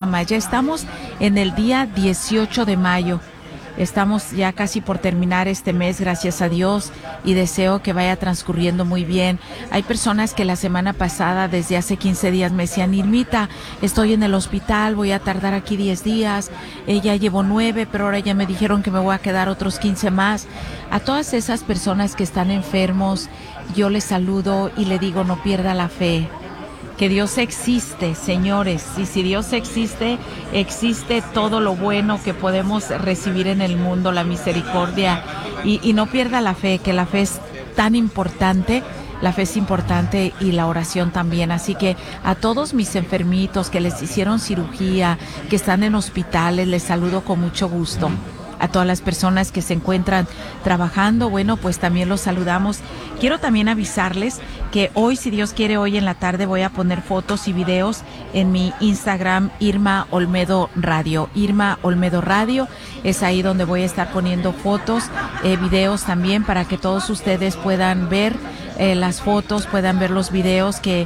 más. Ya estamos en el día 18 de mayo. Estamos ya casi por terminar este mes, gracias a Dios, y deseo que vaya transcurriendo muy bien. Hay personas que la semana pasada, desde hace 15 días, me decían: Irmita, estoy en el hospital, voy a tardar aquí 10 días, ya llevo 9, pero ahora ya me dijeron que me voy a quedar otros 15 más. A todas esas personas que están enfermos, yo les saludo y le digo: no pierda la fe. Que Dios existe, señores, y si Dios existe, existe todo lo bueno que podemos recibir en el mundo, la misericordia, y no pierda la fe, que la fe es tan importante. La fe es importante y la oración también. Así que a todos mis enfermitos que les hicieron cirugía, que están en hospitales, les saludo con mucho gusto. A todas las personas que se encuentran trabajando, bueno, pues también los saludamos. Quiero también avisarles que hoy, si Dios quiere, hoy en la tarde voy a poner fotos y videos en mi Instagram, Irma Olmedo Radio. Irma Olmedo Radio es ahí donde voy a estar poniendo fotos, videos también, para que todos ustedes puedan ver las fotos, puedan ver los videos que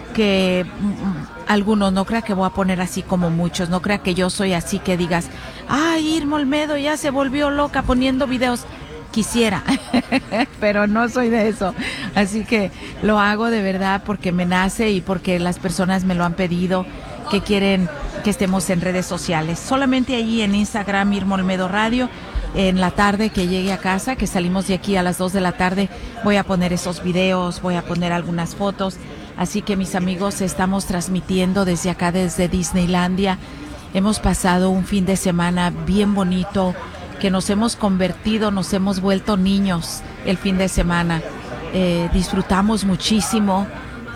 algunos, no crea que voy a poner así como muchos, no crea que yo soy así que digas: ay, Irma Olmedo ya se volvió loca poniendo videos. Quisiera, pero no soy de eso. Así que lo hago de verdad porque me nace y porque las personas me lo han pedido, que quieren que estemos en redes sociales. Solamente allí en Instagram, Irma Olmedo Radio. En la tarde que llegue a casa, que salimos de aquí a las 2 de la tarde, voy a poner esos videos, voy a poner algunas fotos. Así que, mis amigos, estamos transmitiendo desde acá, desde Disneylandia. Hemos pasado un fin de semana bien bonito, que nos hemos convertido, nos hemos vuelto niños el fin de semana. Disfrutamos muchísimo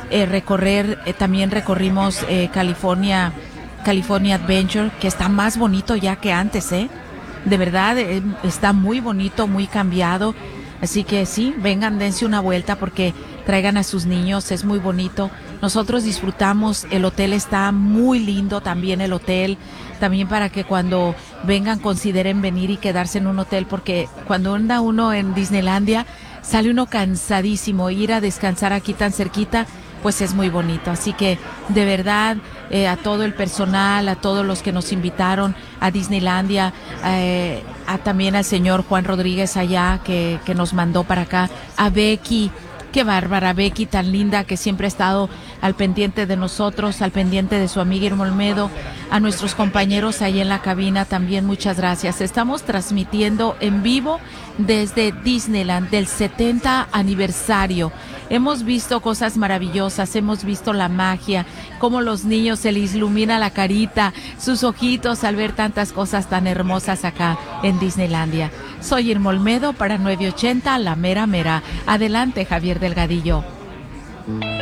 también recorrimos California Adventure, que está más bonito ya que antes, de verdad, está muy bonito, muy cambiado. Así que sí, vengan, dense una vuelta porque traigan a sus niños, es muy bonito. Nosotros disfrutamos, el hotel está muy lindo también, el hotel, también para que cuando vengan consideren venir y quedarse en un hotel, porque cuando anda uno en Disneylandia sale uno cansadísimo, ir a descansar aquí tan cerquita, pues es muy bonito. Así que de verdad, a todo el personal, a todos los que nos invitaron a Disneylandia, también al señor Juan Rodríguez allá que nos mandó para acá, a Becky, qué bárbara, Becky tan linda, que siempre ha estado al pendiente de nosotros, al pendiente de su amiga Irma Olmedo, a nuestros compañeros ahí en la cabina también, muchas gracias. Estamos transmitiendo en vivo desde Disneyland del 70 aniversario. Hemos visto cosas maravillosas, hemos visto la magia, cómo los niños se les ilumina la carita, sus ojitos al ver tantas cosas tan hermosas acá en Disneylandia. Soy Irma Olmedo para 980, la mera mera. Adelante, Javier Delgadillo.